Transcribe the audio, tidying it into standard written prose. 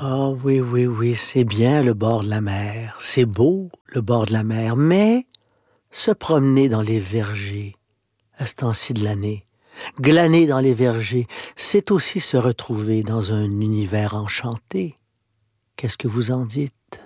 Ah oui, oui, oui, c'est bien le bord de la mer. C'est beau, le bord de la mer. Mais se promener dans les vergers, à ce temps-ci de l'année, glaner dans les vergers, c'est aussi se retrouver dans un univers enchanté. Qu'est-ce que vous en dites?